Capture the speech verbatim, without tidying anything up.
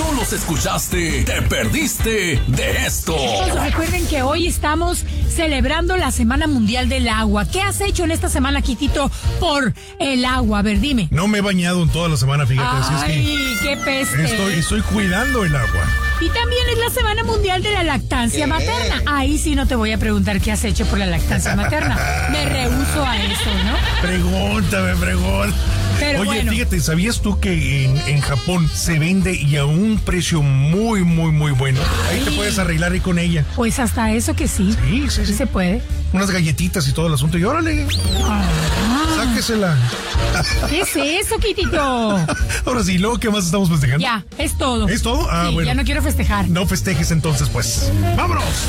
no los escuchaste, te perdiste de esto. Entonces, recuerden que hoy estamos celebrando la Semana Mundial del Agua. ¿Qué has hecho en esta semana, Quitito, por el agua? A ver, dime. No me he bañado en toda la semana, fíjate. Ay, así es qué que peste. Estoy, estoy cuidando el agua. Y también es la Semana Mundial de la Lactancia Materna. Ahí sí no te voy a preguntar qué has hecho por la lactancia materna. Me rehúso a eso, ¿no? Pregúntame, pregúntame. Pero Oye, bueno. Fíjate, ¿sabías tú que en, en Japón se vende y a un precio muy, muy, muy bueno? Ahí te puedes arreglar ahí con ella. Pues hasta eso que sí. Sí, sí, sí. Se puede. Unas galletitas y todo el asunto. Y órale, Ah, sáquesela. ¿Qué es eso, Quitito? Ahora sí, luego, ¿qué más estamos festejando? Ya, es todo. ¿Es todo? Ah, Sí, bueno. ya no quiero festejar. No festejes entonces, pues. ¡Vámonos!